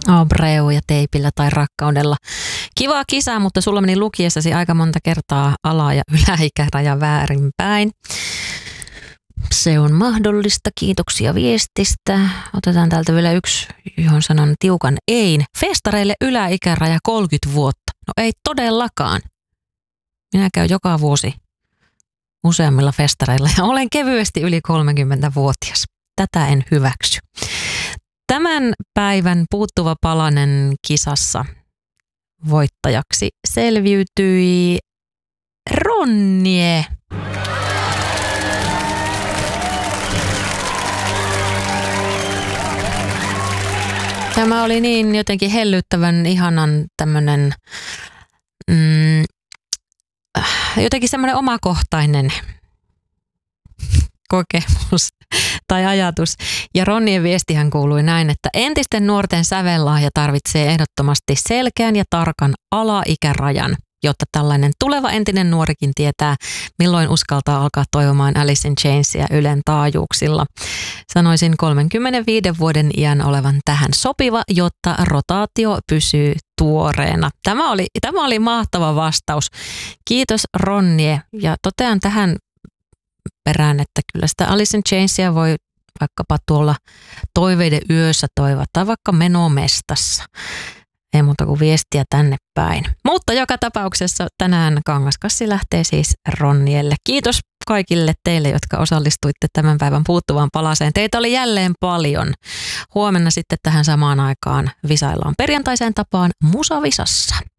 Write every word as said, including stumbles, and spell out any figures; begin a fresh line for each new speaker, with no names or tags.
Abreu ja teipillä tai rakkaudella. Kiva kisa, mutta sulla meni lukiessasi aika monta kertaa ala- ja yläikäraja väärinpäin. Se on mahdollista. Kiitoksia viestistä. Otetaan täältä vielä yksi, johon sanon tiukan ein. Festareille yläikäraja kolmekymmentä vuotta. No ei todellakaan. Minä käyn joka vuosi useammilla festareilla ja olen kevyesti yli kolmekymmentävuotias. Tätä en hyväksy. Tämän päivän puuttuva palanen kisassa voittajaksi selviytyi Ronnie. Tämä oli niin jotenkin hellyttävän ihanan tämmönen, mm, jotenkin semmoinen omakohtainen kokemus tai ajatus. Ja Ronnien viestihän kuului näin, että entisten nuorten sävellahja tarvitsee ehdottomasti selkeän ja tarkan alaikärajan, jotta tällainen tuleva entinen nuorikin tietää, milloin uskaltaa alkaa toivomaan Alice in Chainsia Ylen taajuuksilla. Sanoisin kolmenkymmenenviiden vuoden iän olevan tähän sopiva, jotta rotaatio pysyy tuoreena. Tämä oli, tämä oli mahtava vastaus. Kiitos Ronnie. Ja totean tähän perään, että kyllä sitä Alice in Chainsia voi vaikkapa tuolla toiveiden yössä toivoa tai vaikka menomestassa. Ei muuta kuin viestiä tänne päin. Mutta joka tapauksessa tänään kangaskassi lähtee siis Ronnielle. Kiitos kaikille teille, jotka osallistuitte tämän päivän puuttuvaan palaseen. Teitä oli jälleen paljon. Huomenna sitten tähän samaan aikaan visaillaan perjantaiseen tapaan Musavisassa.